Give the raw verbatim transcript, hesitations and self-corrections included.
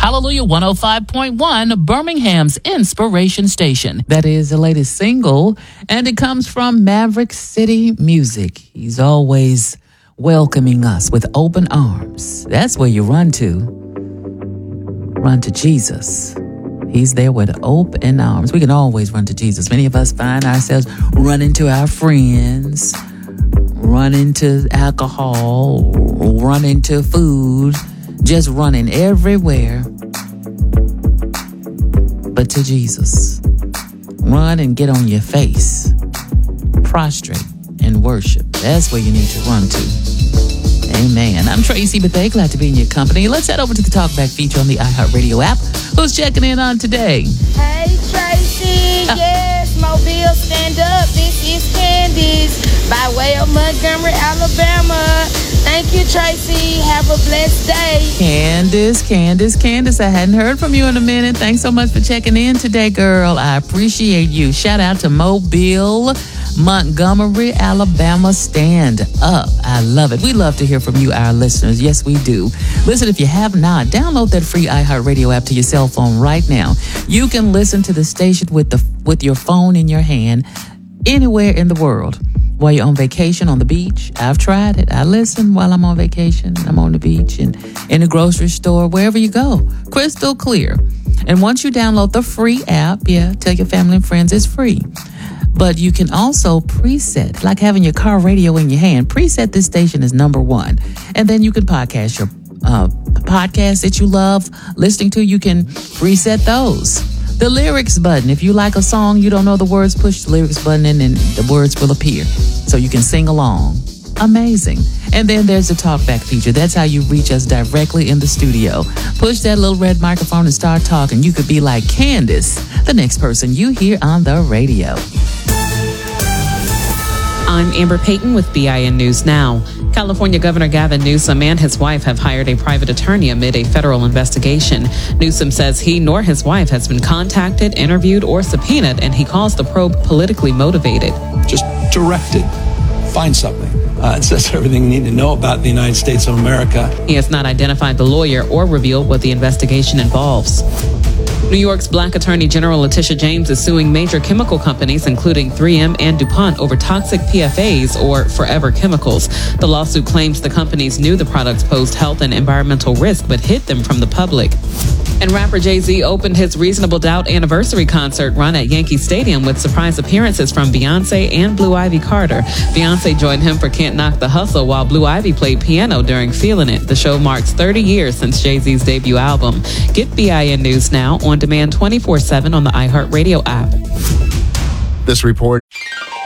Hallelujah one oh five point one, Birmingham's inspiration station. That is the latest single, and it comes from Maverick City Music. He's always welcoming us with open arms. That's where you run to. Run to Jesus. He's there with open arms. We can always run to Jesus. Many of us find ourselves running to our friends, running to alcohol, running to food, just running everywhere but to Jesus. Run and get on your face, prostrate and worship. That's where you need to run to. Amen. I'm Tracy Bethea, glad to be in your company. Let's head over to the Talkback feature on the iHeartRadio app. Who's checking in on today? Hey, Tracy. Uh, yes, Mobile, stand up. This is Candace by way of Montgomery, Alabama. Thank you, Tracy. Have a blessed day. Candace, Candace, Candace, I hadn't heard from you in a minute. Thanks so much for checking in today, girl. I appreciate you. Shout out to Mobile, Montgomery, Alabama. Stand up. I love it. We love to hear from you, our listeners. Yes, we do. Listen, if you have not, download that free iHeartRadio app to your cell phone right now. You can listen to the station with the with your phone in your hand anywhere in the world. While you're on vacation on the beach, I've tried it. I listen while I'm on vacation. I'm on the beach and in the grocery store, wherever you go. Crystal clear. And once you download the free app, yeah, tell your family and friends it's free. But you can also preset, like having your car radio in your hand. Preset this station as number one. And then you can podcast your uh, podcasts that you love listening to. You can preset those. The lyrics button. If you like a song, you don't know the words, push the lyrics button in and the words will appear. So you can sing along. Amazing. And then there's the talkback feature. That's how you reach us directly in the studio. Push that little red microphone and start talking. You could be like Candace, the next person you hear on the radio. I'm Amber Payton with B I N News Now. California Governor Gavin Newsom and his wife have hired a private attorney amid a federal investigation. Newsom says he nor his wife has been contacted, interviewed, or subpoenaed, and he calls the probe politically motivated. Just direct it. Find something. Uh, it says everything you need to know about the United States of America. He has not identified the lawyer or revealed what the investigation involves. New York's Black Attorney General Letitia James is suing major chemical companies, including three M and DuPont, over toxic P F As, or forever chemicals. The lawsuit claims the companies knew the products posed health and environmental risk, but hid them from the public. And rapper Jay-Z opened his Reasonable Doubt anniversary concert run at Yankee Stadium with surprise appearances from Beyonce and Blue Ivy Carter. Beyonce joined him for Can't Knock the Hustle, while Blue Ivy played piano during Feelin' It. The show marks thirty years since Jay-Z's debut album. Get B I N News Now on demand twenty-four seven on the iHeartRadio app. This report.